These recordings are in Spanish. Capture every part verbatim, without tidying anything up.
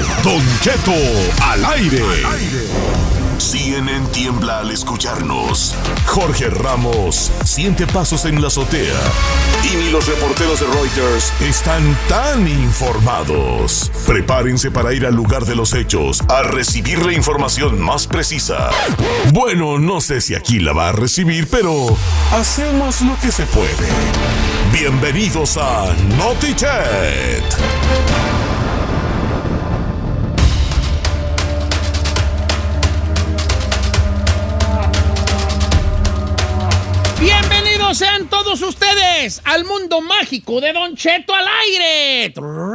Don Cheto al aire. C N N tiembla al escucharnos. Jorge Ramos siente pasos en la azotea. Y ni los reporteros de Reuters están tan informados. Prepárense para ir al lugar de los hechos a recibir la información más precisa. Bueno, no sé si aquí la va a recibir, pero hacemos lo que se puede. Bienvenidos a NotiChat. Bienvenidos sean todos ustedes al mundo mágico de Don Cheto al aire.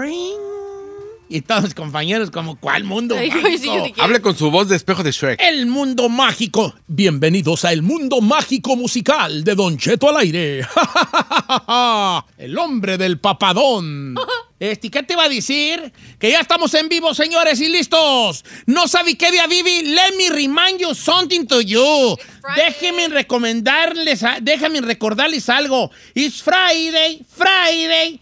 Y todos mis compañeros como, ¿cuál mundo Ay, mágico? sí, yo Hable con su voz de espejo de Shrek. El mundo mágico. Bienvenidos a el mundo mágico musical de Don Cheto al aire. El hombre del papadón. Este, ¿qué te iba a decir? Que ya estamos en vivo, señores, y listos. No sabe qué día viví. Let me remind you something to you. Déjenme recomendarles, déjenme recordarles algo. It's Friday, Friday.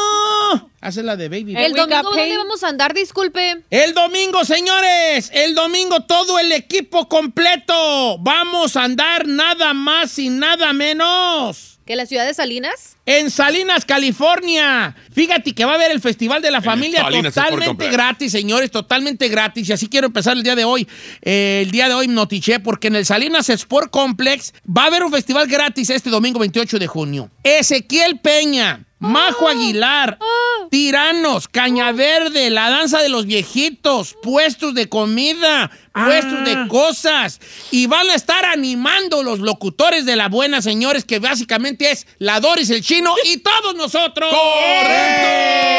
Oh. Hace la de Baby. El domingo, ¿dónde vamos a andar? Disculpe. El domingo, señores. El domingo todo el equipo completo. Vamos a andar nada más y nada menos. ¿Que la ciudad de Salinas? En Salinas, California. Fíjate que va a haber el Festival de la En Familia Salinas totalmente gratis, señores, totalmente gratis. Y así quiero empezar el día de hoy. Eh, el día de hoy notiché porque en el Salinas Sport Complex va a haber un festival gratis este domingo veintiocho de junio. Ezequiel Peña, Majo oh, Aguilar, oh, Tiranos, Caña Verde, la danza de los viejitos, puestos de comida, ah, puestos de cosas. Y van a estar animando los locutores de la buena, señores, que básicamente es la Doris, el Chino y todos nosotros. ¡Correcto!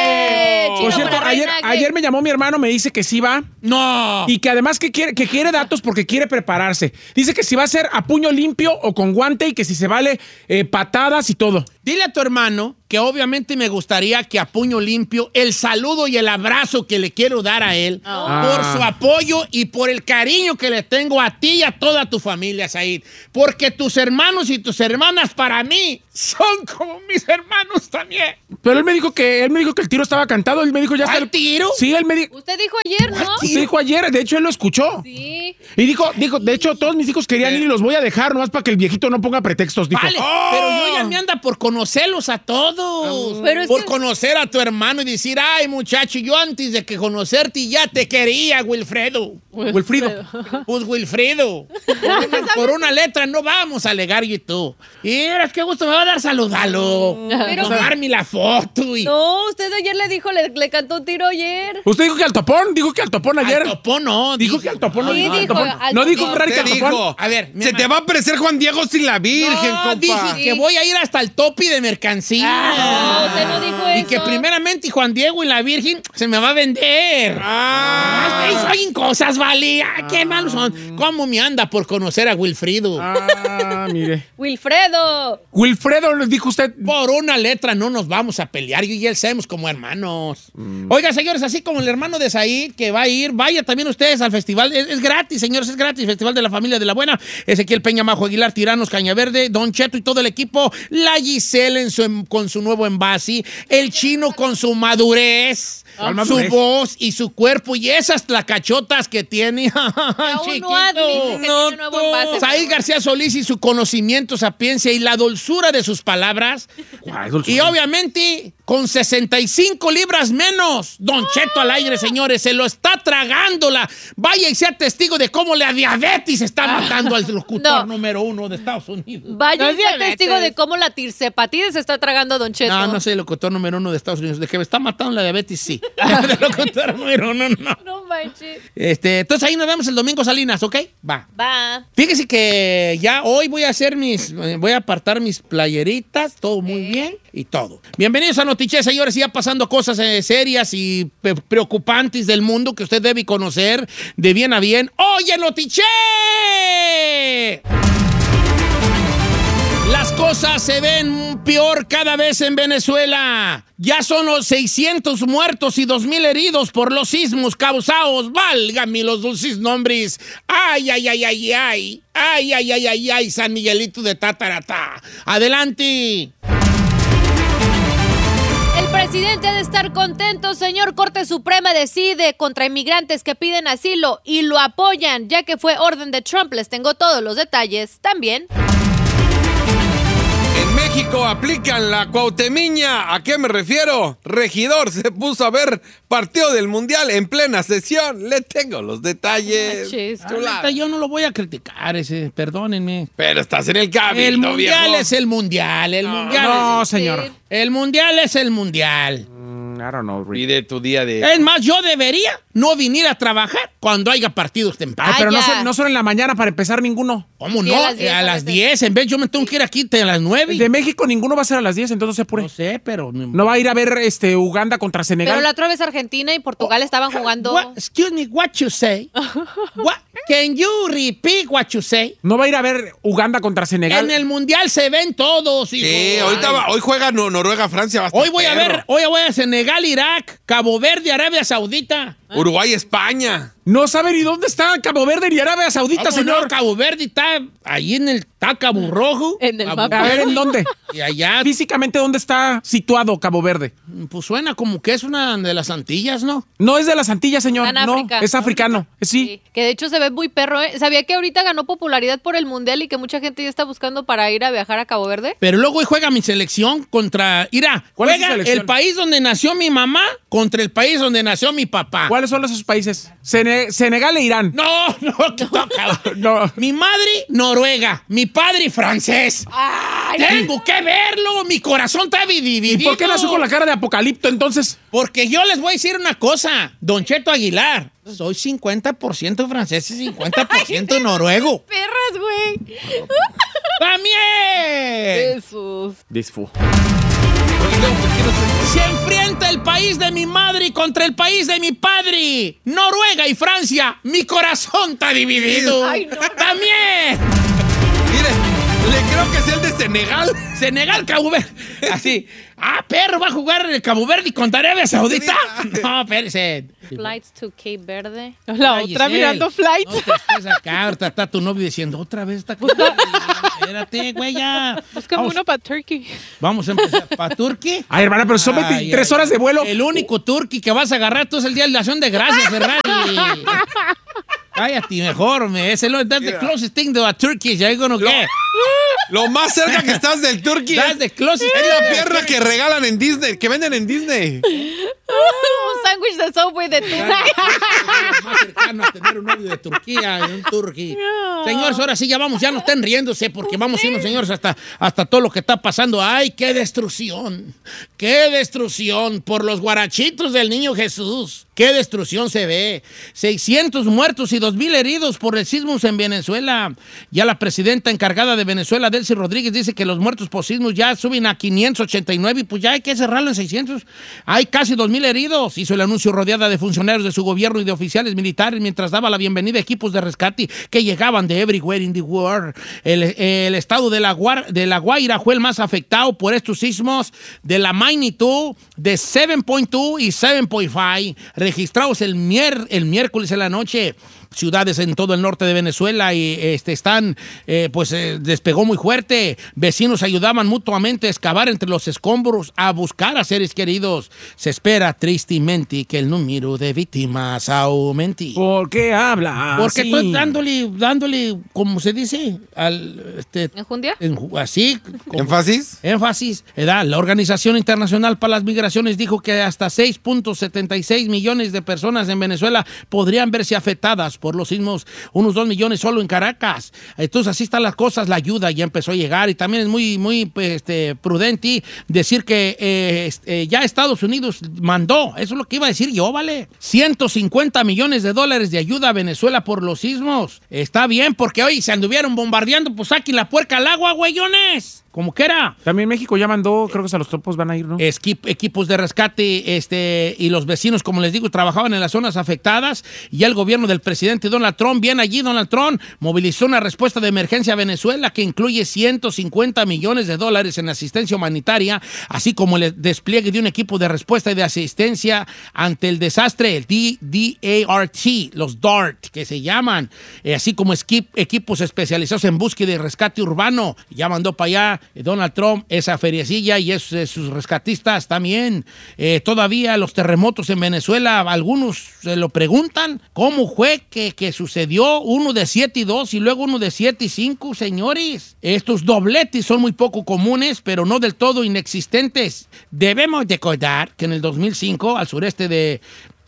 ¡Eh! Por cierto, ayer, ayer me llamó mi hermano, me dice que sí va. No. Y que además que quiere, que quiere datos porque quiere prepararse. Dice que si va a ser a puño limpio o con guante y que si se vale eh, patadas y todo. Dile a tu hermano que obviamente me gustaría que a puño limpio el saludo y el abrazo que le quiero dar a él Ah. por su apoyo y por el cariño que le tengo a ti y a toda tu familia, Said. Porque tus hermanos y tus hermanas para mí son como mis hermanos también. Pero él me dijo que él me dijo que el tiro estaba cantado. Él me dijo ya está. ¿Al tiro? Sí, él me dijo. Usted dijo ayer, ¿no? Usted dijo ayer, de hecho él lo escuchó. Sí. Y dijo, dijo, de hecho todos mis hijos querían ir y los voy a dejar nomás para que el viejito no ponga pretextos. Dijo. Vale, ¡Oh! pero yo ya me anda por conocerlos a todos. Pero es por que- conocer a tu hermano y decir, ay, muchacho, yo antes de que conocerte ya te quería, Wilfredo. Wilfrido. Pues Wilfredo. Por una, por una letra no vamos a alegar yo y tú. Y eras qué gusto me va a dar saludarlo. Pero- Tomarme la foto y... No, usted ayer le dijo, le, le cantó un tiro ayer. Usted dijo que al topón, dijo que al topón ayer. Al topón no. Dijo que al topón no Sí, dijo al dijo, topón. al No dijo topón. Ferrari que Usted al topón. dijo, A ver, mi se hermano. te va a aparecer Juan Diego sin la Virgen, No, compa. dije que voy a ir hasta el topi de mercancía. Ah, usted no dijo Y eso. que primeramente Juan Diego y la Virgen se me va a vender. Ah, soy en cosas, vale. Ah, qué malos son. ¿Cómo me anda por conocer a Wilfrido? Ah, mire. Wilfredo. Wilfredo, le dijo usted. Por una letra no nos vamos a pelear. Yo y él somos como hermanos. Mm. Oiga, señores, así como el hermano de Said que va a ir, vaya también ustedes al festival. Es, es gratis, señores, es gratis. Festival de la Familia de la Buena. Ezequiel Peña, Majo Aguilar, Tiranos, Caña Verde, Don Cheto y todo el equipo. La Giselle en su, con su nuevo envase. El Chino con su madurez. ¿Cuál Su madurez? voz y su cuerpo y esas tlacachotas que tiene. Aún Chiquito. no admite que tiene nuevo envase. Said García Solís y su conocimiento, sapiencia y la dulzura de sus palabras. Ay, dulzura. Y obviamente, con sesenta y cinco libras menos, Don Cheto al aire, señores, se lo está tragando la... Vaya y sea testigo de cómo la diabetes está matando al locutor No. número uno de Estados Unidos. Vaya La y sea diabetes. testigo de cómo la tirsepatide se está tragando a Don Cheto. No, no soy el locutor número uno de Estados Unidos. De que me está matando la diabetes, sí. El locutor número uno, no. No manches. Este, entonces ahí nos vemos el domingo, Salinas, ¿ok? Va. Va. Fíjese que ya hoy voy a hacer mis, voy a apartar mis playeritas, todo muy bien y todo. Bienvenidos a Notiche, señores, y ya pasando cosas eh, serias y pe- preocupantes del mundo que usted debe conocer de bien a bien. ¡Oye, Notiche! Las cosas se ven peor cada vez en Venezuela. Ya son los seiscientos muertos y dos mil heridos por los sismos causados. Válgame los dulces nombres. Ay, ay, ay, ay, ay. Ay, ay, ay, ay, ay, San Miguelito de Tataratá. Adelante. El presidente ha de estar contento, señor. Corte Suprema decide contra inmigrantes que piden asilo y lo apoyan, ya que fue orden de Trump. Les tengo todos los detalles también. En México aplican la cuautemiña. ¿A qué me refiero? Regidor se puso a ver partido del Mundial en plena sesión. Le tengo los detalles. Chis. La neta, yo no lo voy a criticar ese, perdónenme. Pero estás en el cabildo, El mundial viejo. es el mundial, el mundial. No, es, señor. el mundial es el mundial. Mm, I don't know, Rick. Pide tu día de... Es más, yo debería no venir a trabajar cuando haya partidos temprano. Ah, pero no ya. son, no son en la mañana para empezar ninguno. ¿Cómo Sí, no? a las diez Eh, a a las veces. diez. En vez yo me tengo que ir aquí a las nueve. El de México ninguno va a ser a las diez, entonces se apure. No sé, pero... No va a ir a ver este Uganda contra Senegal. Pero la otra vez Argentina y Portugal estaban jugando. What- excuse me, what you say? What- can you repeat what you say? No va a ir a ver Uganda contra Senegal. En el mundial se ven todos. hijo. Sí, ahorita va- hoy juega no- Noruega-Francia. va a estar Hoy voy a perro. ver, hoy voy a Senegal, Irak, Cabo Verde, Arabia Saudita. Uruguay-España. No sabe ni dónde está Cabo Verde ni Arabia Saudita, ¿Cómo señor. no? Cabo Verde está ahí en el está Cabo Rojo. En el Cabo mapa. A ver, Verde, ¿en dónde? Y allá, Físicamente, ¿dónde está situado Cabo Verde? pues suena como que es una de las Antillas, ¿no? No es de las Antillas, señor. Está en no, África. es africano. Sí. Sí, que de hecho se ve muy perro, ¿eh? ¿Sabía que ahorita ganó popularidad por el Mundial y que mucha gente ya está buscando para ir a viajar a Cabo Verde? Pero luego hoy juega mi selección contra... Irá, ¿Cuál es su juega selección? el país donde nació mi mamá contra el país donde nació mi papá. ¿Cuáles son esos países? Sene- Senegal e Irán. No, no, no, cabrón. No. Mi madre, Noruega. Mi padre, francés. Tengo que verlo. Mi corazón está dividido. ¿Y por qué nació con la cara de apocalipto entonces? Porque yo les voy a decir una cosa, Don Cheto Aguilar. Soy cincuenta por ciento francés y cincuenta por ciento noruego. ¡Perras, güey! ¡También! Jesús. Disfu. Se enfrenta el país de mi madre contra el país de mi padre. Noruega y Francia. Mi corazón está dividido. Ay, no. ¡También! Mire, le creo que es el de Senegal. Senegal, Cabo Verde. Así. Ah, perro, va a jugar el Cabo Verde contra Arabia Saudita. No, espérese. Flights to Cape Verde. La Ay, otra Giselle, mirando flight. No te estés acá, ahorita está tu novio diciendo, otra vez está aquí. Espérate, güey, ya. Búscame Vamos, uno para Turkey. vamos a empezar. ¿Para Turquía? Ay, hermana, pero son Ay, veintitrés ay, horas de vuelo. El único turqui que vas a agarrar tú es el Día de la Acción de Gracias, Ferrari. Cállate mejor, me. Es el that's the closest thing to a turkey you're gonna get. Lo más cerca que estás del Turkey That's es, the closest es thing la to a pierna que regalan en Disney, que venden en Disney. Un sándwich de Subway de Turkey. más cercano a tener un novio de Turquía, un turqui. Señores, ahora sí, ya vamos, ya no estén riéndose porque vamos a irnos, señores, hasta, hasta todo lo que está pasando. ¡Ay, qué destrucción! ¡Qué destrucción por los guarachitos del niño Jesús! ¡Qué destrucción se ve! seiscientos muertos y dos mil heridos por el sismos en Venezuela. Ya la presidenta encargada de Venezuela, Delcy Rodríguez, dice que los muertos por sismos ya suben a quinientos ochenta y nueve y pues ya hay que cerrarlo en seiscientos. Hay casi dos mil heridos. Hizo el anuncio rodeada de funcionarios de su gobierno y de oficiales militares mientras daba la bienvenida a equipos de rescate que llegaban de everywhere in the world. El, el estado de la, Guar, de la Guaira fue el más afectado por estos sismos de la magnitud de siete punto dos y siete punto cinco registrados el, mier, el miércoles en la noche. Ciudades en todo el norte de Venezuela y este, están, eh, pues eh, despegó muy fuerte. Vecinos ayudaban mutuamente a excavar entre los escombros, a buscar a seres queridos. Se espera tristemente que el número de víctimas aumente. ¿Por qué habla? Porque así? estoy dándole, dándole, como se dice, al, este, ¿Enjundia? en- así, como- ¿Énfasis? énfasis. Edad. La Organización Internacional para las Migraciones dijo que hasta seis punto setenta y seis millones de personas en Venezuela podrían verse afectadas por los sismos, unos dos millones solo en Caracas. Entonces así están las cosas, la ayuda ya empezó a llegar y también es muy, muy pues, este, prudente decir que eh, este, ya Estados Unidos mandó, eso es lo que iba a decir yo, ¿vale? ciento cincuenta millones de dólares de ayuda a Venezuela por los sismos. Está bien, porque hoy se anduvieron bombardeando, pues saquen la puerca al agua, güeyones. Como que era. También México ya mandó, creo que a los topos van a ir, ¿no? Esquip- equipos de rescate este, y los vecinos, como les digo, trabajaban en las zonas afectadas y el gobierno del presidente Donald Trump, bien allí Donald Trump, movilizó una respuesta de emergencia a Venezuela que incluye ciento cincuenta millones de dólares en asistencia humanitaria, así como el despliegue de un equipo de respuesta y de asistencia ante el desastre, el D A R T, los DART, que se llaman, eh, así como esquip- equipos especializados en búsqueda y rescate urbano. Ya mandó para allá paga eh, Donald Trump esa feriecilla y es, eh, sus rescatistas también. Eh, todavía los terremotos en Venezuela, algunos se lo preguntan, ¿cómo fue que, que sucedió uno de siete y dos y luego uno de siete y cinco, señores? Estos dobletes son muy poco comunes, pero no del todo inexistentes. Debemos recordar que en el dos mil cinco, al sureste de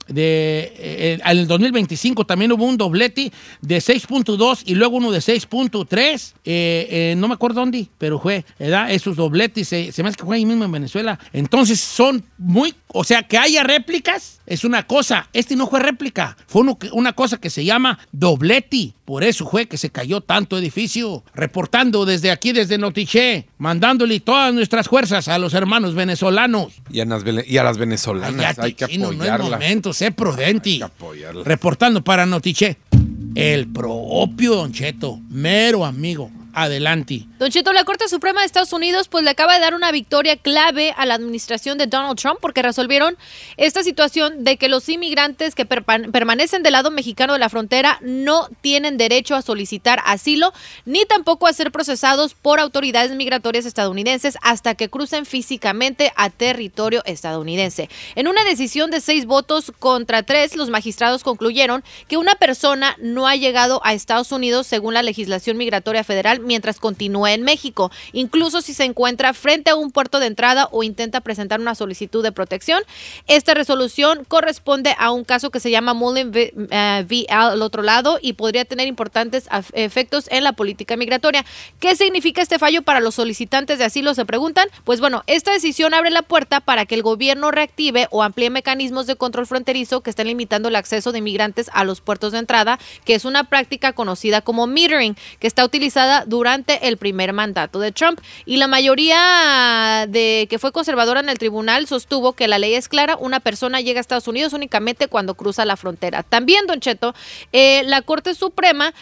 De, eh, en el dos mil veinticinco también hubo un doblete de seis punto dos y luego uno de seis punto tres. Eh, eh, no me acuerdo dónde, pero fue, ¿verdad? Esos dobletes, eh, se me hace que fue ahí mismo en Venezuela. Entonces son muy, o sea, que haya réplicas es una cosa. Este no fue réplica, fue uno, una cosa que se llama doblete. Por eso fue que se cayó tanto edificio. Reportando desde aquí, desde Notiché, mandándole todas nuestras fuerzas a los hermanos venezolanos. Y a las, y a las venezolanas, Ay, hay que chino, apoyarlas. No es momento, sé prudente. Hay que apoyarlas. Reportando para Notiché, el propio Don Cheto, mero amigo. Adelante. Don Cheto, la Corte Suprema de Estados Unidos pues le acaba de dar una victoria clave a la administración de Donald Trump porque resolvieron esta situación de que los inmigrantes que perpa- permanecen del lado mexicano de la frontera no tienen derecho a solicitar asilo ni tampoco a ser procesados por autoridades migratorias estadounidenses hasta que crucen físicamente a territorio estadounidense. En una decisión de seis votos contra tres, los magistrados concluyeron que una persona no ha llegado a Estados Unidos según la legislación migratoria federal mientras continúe en México, incluso si se encuentra frente a un puerto de entrada o intenta presentar una solicitud de protección. Esta resolución corresponde a un caso que se llama Mullen v. Uh, al otro lado y podría tener importantes efectos en la política migratoria. ¿Qué significa este fallo para los solicitantes de asilo? Se preguntan. Pues bueno, esta decisión abre la puerta para que el gobierno reactive o amplíe mecanismos de control fronterizo que estén limitando el acceso de inmigrantes a los puertos de entrada, que es una práctica conocida como metering, que está utilizada durante el primer mandato de Trump. Y la mayoría de que fue conservadora en el tribunal sostuvo que la ley es clara, una persona llega a Estados Unidos únicamente cuando cruza la frontera. También, Don Cheto, eh, la Corte Suprema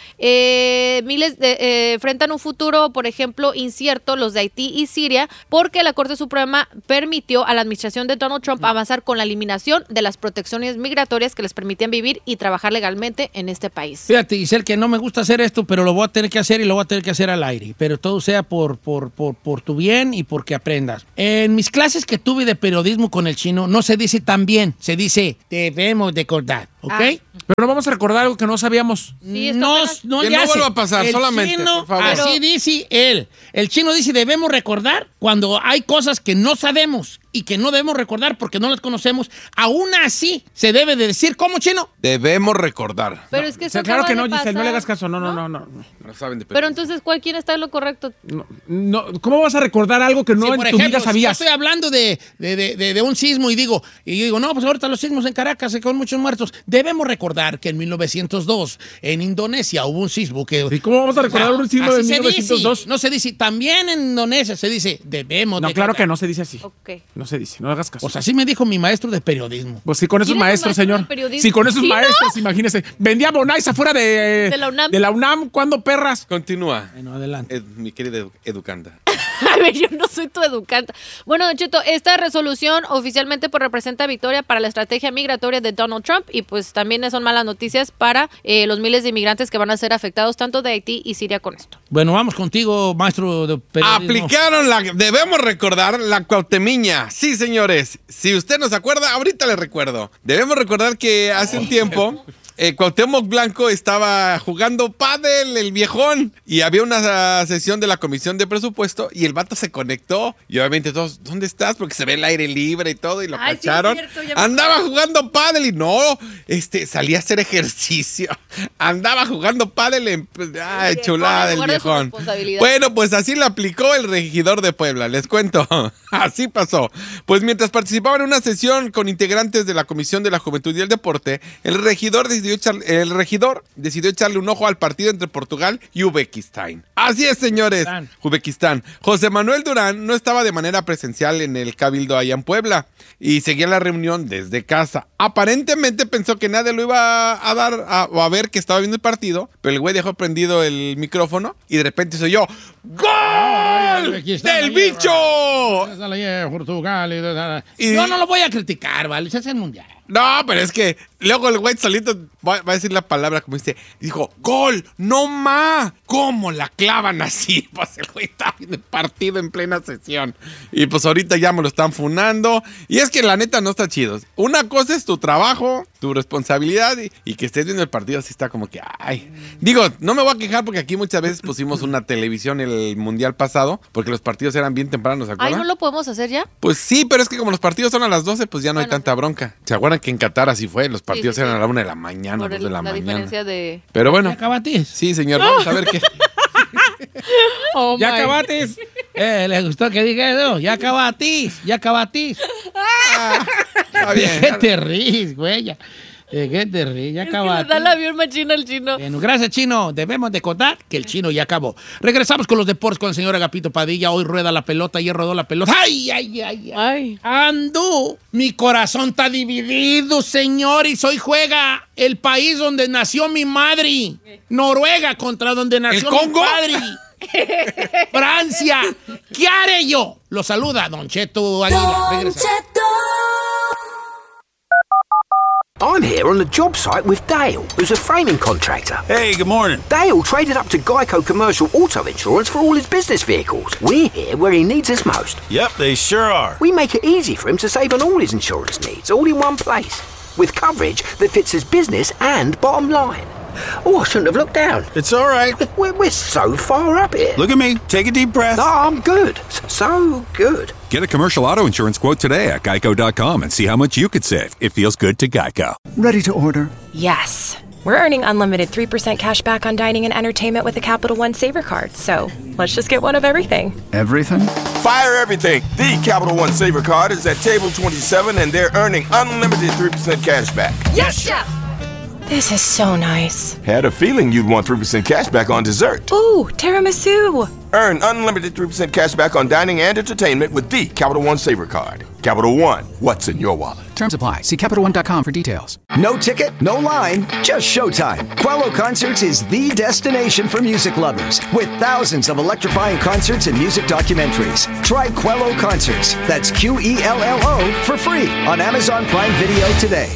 eh, miles de, eh, enfrentan un futuro, por ejemplo, incierto, los de Haití y Siria, porque la Corte Suprema permitió a la administración de Donald Trump avanzar con la eliminación de las protecciones migratorias que les permitían vivir y trabajar legalmente en este país. Fíjate, Giselle, que no me gusta hacer esto, pero lo voy a tener que hacer y lo voy a tener que hacer al aire. Pero todo sea por, por, por, por tu bien y porque aprendas. En mis clases que tuve de periodismo con el chino, no se dice también, se dice debemos recordar, ¿ok? Ah. Pero no vamos a recordar algo que no sabíamos. Sí, esto no, apenas- no, Que le no hace. vuelva a pasar, El solamente, chino, por favor. así Pero- dice él. El chino dice debemos recordar cuando hay cosas que no sabemos y que no debemos recordar porque no las conocemos. Aún así, se debe de decir, ¿cómo, chino? Debemos recordar. Pero es que O eso sea, claro acaba que no, de Giselle, no le pasar, hagas caso. No, no, no, no. no. No saben de Pero periodismo. entonces, ¿cuál quién está en lo correcto? No, no, ¿cómo vas a recordar algo que no Sí, en por tu ejemplo, vida si sabías? yo estoy hablando de, de, de, de- de un sismo y digo, y yo digo, no, pues ahorita los sismos en Caracas se con muchos muertos. Debemos recordar que en mil novecientos dos en Indonesia hubo un sismo que... ¿Y cómo vamos a recordar un sismo de Así se mil novecientos dos? dice, no se dice, también en Indonesia se dice, debemos No, de claro recordar. que no se dice así. Ok. No se dice, no hagas caso. Pues así me dijo mi maestro de periodismo. Pues sí, con esos ¿Quién es el maestros, maestro señor. de periodismo? Sí, con esos ¿Sí, no? maestros, imagínese. Vendía bonais afuera de, De la UNAM. De la UNAM, ¿cuándo, perras? Continúa, Bueno, adelante. ed- mi querida edu- educanda. A ver, yo no soy tu educanda. Bueno, Don Cheto, esta resolución oficialmente pues, representa victoria para la estrategia migratoria de Donald Trump y pues también son malas noticias para eh, los miles de inmigrantes que van a ser afectados tanto de Haití y Siria con esto. Bueno, vamos contigo, maestro de periodismo. Aplicaron la, debemos recordar la cuauhtemiña. Sí, señores. Si usted no se acuerda, ahorita le recuerdo. Debemos recordar que hace un tiempo eh, Cuauhtémoc Blanco estaba jugando pádel, el viejón, y había una uh, sesión de la Comisión de Presupuesto y el vato se conectó y obviamente todos, ¿dónde estás? Porque se ve el aire libre y todo y lo Ay, sí, es cacharon. cierto, ya me- Andaba jugando pádel y no, este, salía a hacer ejercicio. Andaba jugando pádel en... Ay, Oye, chulada pone en del lugar de su viejón. responsabilidad. Bueno, pues así lo aplicó el regidor de Puebla, les cuento. Así pasó. Pues mientras participaba en una sesión con integrantes de la Comisión de la Juventud y el Deporte, el regidor decidió, echar- el regidor decidió echarle un ojo al partido entre Portugal y Uzbekistán. Así es, señores. Durán. Uzbekistán. José Manuel Durán no estaba de manera presencial en el Cabildo allá en Puebla y seguía la reunión desde casa. Aparentemente pensó que nadie lo iba a dar a, o a ver que estaba viendo el partido, pero el güey dejó prendido el micrófono y de repente se oyó ¡Gol! ¡Del bicho! Portugal. Y- Yo no lo voy a criticar, ¿vale? Ese es el mundial. No, pero es que luego el güey solito va, va a decir la palabra como dice, dijo, gol, no ma, ¿cómo la clavan así? Pues el güey está viendo el partido en plena sesión. Y pues ahorita ya me lo están funando. Y es que la neta no está chido. Una cosa es tu trabajo, tu responsabilidad y, y que estés viendo el partido así está como que, ay. Digo, no me voy a quejar porque aquí muchas veces pusimos una televisión el mundial pasado porque los partidos eran bien tempranos, ¿se acuerdan? Ay, ¿no lo podemos hacer ya? Pues sí, pero es que como los partidos son a las doce, pues ya no Bueno, hay tanta sí. bronca. ¿Se acuerdan que en Qatar así fue? Los partidos Sí, sí, eran sí. a la una de la mañana, Por dos el- de la, la mañana. diferencia de... Pero bueno, ¿Ya acabatis? sí, señor, vamos a ver qué. Oh, ¿Ya my. acabates? Eh, ¿le gustó que diga eso? Ya acabatis, ya acabatis. Está bien. ¿Qué te ríes, güey? Ya. Eh, ¿Qué te ríes? Ya Es que acabatis. le da la avión machina al chino. Bueno, gracias, Chino. Debemos de contar que el Chino ya acabó. Regresamos con los deportes con el señor Agapito Padilla. Hoy rueda la pelota, ayer rodó la pelota. ¡Ay, ay, ay! ay. Ay. Andú, mi corazón está dividido, señores. Hoy juega el país donde nació mi madre. Noruega contra donde nació ¿El mi Congo? padre. Francia. ¿Qué haré yo? Lo saluda Don Cheto Aguila. Regresa. I'm here on the job site with Dale, who's a framing contractor. Hey, good morning. Dale traded up to Geico Commercial Auto Insurance for all his business vehicles. We're here where he needs us most. Yep, they sure are. We make it easy for him to save on all his insurance needs, all in one place, with coverage that fits his business and bottom line. Oh, I shouldn't have looked down. It's all right. We're, we're so far up here. Look at me. Take a deep breath. No, I'm good. So good. Get a commercial auto insurance quote today at geico dot com and see how much you could save. It feels good to Geico. Ready to order. Yes. We're earning unlimited three percent cash back on dining and entertainment with the Capital One Saver card. So let's just get one of everything. Everything? Fire everything. The Capital One Saver card is at table twenty-seven and they're earning unlimited three percent cash back. Yes, Chef! This is so nice. Had a feeling you'd want three percent cash back on dessert. Ooh, tiramisu. Earn unlimited three percent cash back on dining and entertainment with the Capital One Saver card. Capital One, what's in your wallet? Terms apply. See Capital One dot com for details. No ticket, no line, just showtime. Quello Concerts is the destination for music lovers, with thousands of electrifying concerts and music documentaries. Try Quello Concerts, that's Q E L L O, for free on Amazon Prime Video today.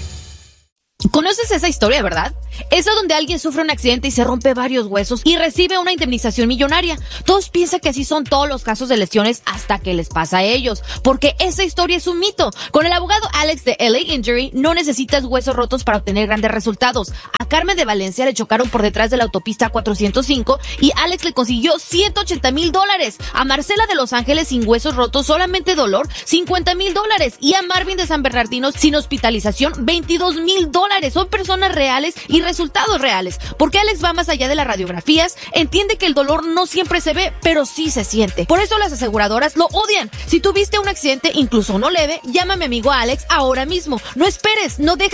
¿Conoces esa historia, verdad? Esa donde alguien sufre un accidente y se rompe varios huesos y recibe una indemnización millonaria. Todos piensan que así son todos los casos de lesiones hasta que les pasa a ellos, porque esa historia es un mito. Con el abogado Alex de L A Injury no necesitas huesos rotos para obtener grandes resultados. A Carmen de Valencia le chocaron por detrás de la autopista cuatrocientos cinco y Alex le consiguió ciento ochenta mil dólares. A Marcela de Los Ángeles sin huesos rotos, solamente dolor, cincuenta mil dólares. Y a Marvin de San Bernardino sin hospitalización, veintidós mil dólares. Son personas reales y resultados reales. Porque Alex va más allá de las radiografías, entiende que el dolor no siempre se ve, pero sí se siente. Por eso las aseguradoras lo odian. Si tuviste un accidente, incluso no leve, llama a mi amigo Alex ahora mismo. No esperes, no dejes